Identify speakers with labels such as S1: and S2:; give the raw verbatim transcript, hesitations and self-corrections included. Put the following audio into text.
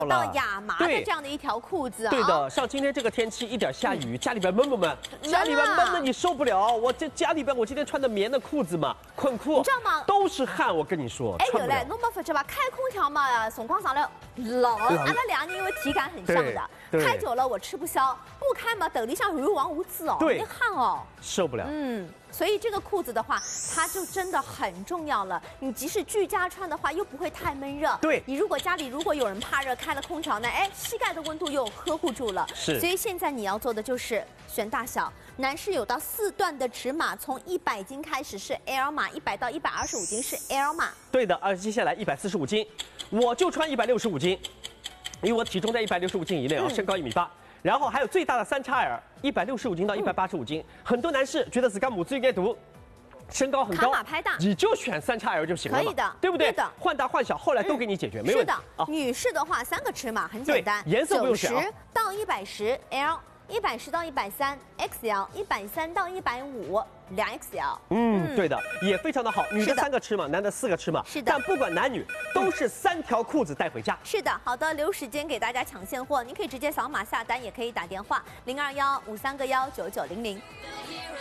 S1: 到亚麻的这样的一条裤子啊。
S2: 对的，像今天这个天气，一点下雨，家里边闷不闷？家里边闷的你受不了。我这家里边，我今天穿的棉的裤子嘛，困裤，
S1: 你知道吗？
S2: 都是汗，我跟你说。
S1: 哎，有嘞，侬没发觉吧？开空调嘛，辰光长了冷，俺们两个人因为体感很像的，开久了我吃不消，不开嘛，头里像如往无刺哦，你汗哦，
S2: 受不了。
S1: 嗯。 所以这个裤子的话，它就真的很重要了。你即使居家穿的话，又不会太闷热。
S2: 对，
S1: 你如果家里如果有人怕热，开了空调呢，哎，膝盖的温度又呵护住了。
S2: 是。
S1: 所以现在你要做的就是选大小，男士有到四段的尺码，从一百斤开始是 L 码，一百到一百二十五斤是 L 码。
S2: 对的，而接下来一百四十五斤，我就穿一百六十五斤，因为我体重在一百六十五斤以内啊，嗯、身高一米八。 然后还有最大的三 X L， 一百六十五斤到一百八十五斤，嗯、很多男士觉得自己母子应该读，身高很高，
S1: 卡码拍大，
S2: 你就选三 X L 就行了，
S1: 可以的，
S2: 对不对？
S1: 对的，
S2: 换大换小，后来都给你解决，嗯、没问题。
S1: 是的，啊、女士的话三个尺码很简单，
S2: 颜色不用选啊，
S1: 九十到一百十 L， 一百十到一百三 X L， 一百三到一百五。 两 X L，
S2: 嗯，对的，也非常的好。女的三个尺码，男的四个尺码，
S1: 是的。
S2: 但不管男女，都是三条裤子带回家。
S1: 是的，好的，留时间给大家抢现货，您可以直接扫码下单，也可以打电话零二幺五三个幺九九零零。